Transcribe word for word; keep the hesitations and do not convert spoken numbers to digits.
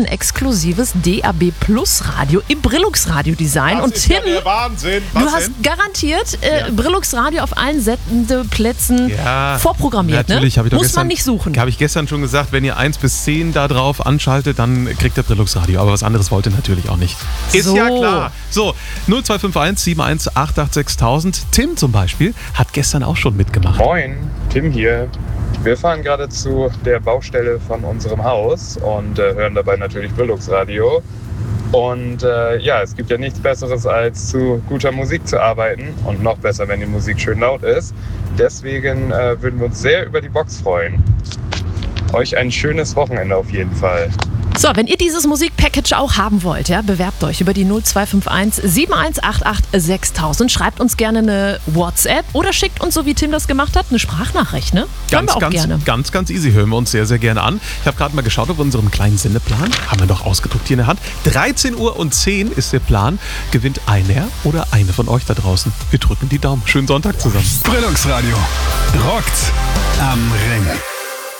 ein exklusives D A B Plus Radio im Brillux Radio Design. Das und ist Tim, ja der Wahnsinn. Was du hast denn? garantiert äh, Ja. Brillux Radio auf allen Sendeplätzen Ja, vorprogrammiert, natürlich, ne? habe ich doch Muss gestern, man nicht suchen. Habe ich gestern schon gesagt, wenn ihr eins bis zehn da drauf anschaltet, dann kriegt ihr Brillux Radio. Aber was anderes wollt ihr natürlich auch nicht. Ist So. ja klar. So, null zwei fünf eins sieben eins acht acht sechstausend. Tim zum Beispiel hat gestern auch schon mitgemacht. Moin, Tim hier. Wir fahren gerade zu der Baustelle von unserem Haus und äh, hören dabei natürlich Brillux Radio. Und äh, ja, es gibt ja nichts Besseres, als zu guter Musik zu arbeiten und noch besser, wenn die Musik schön laut ist. Deswegen äh, würden wir uns sehr über die Box freuen. Euch ein schönes Wochenende auf jeden Fall. So, wenn ihr dieses Musikpackage auch haben wollt, ja, bewerbt euch über die null zwei fünf eins sieben eins acht acht sechstausend. Schreibt uns gerne eine WhatsApp oder schickt uns, so wie Tim das gemacht hat, eine Sprachnachricht, ne? Hören Ganz, wir auch ganz, gerne. ganz, ganz easy. Hören wir uns sehr, sehr gerne an. Ich habe gerade mal geschaut auf unserem kleinen Sendeplan. Haben wir doch ausgedruckt hier in der Hand. dreizehn Uhr und zehn ist der Plan. Gewinnt einer oder eine von euch da draußen. Wir drücken die Daumen. Schönen Sonntag zusammen. Brillux Radio rockt am Ring.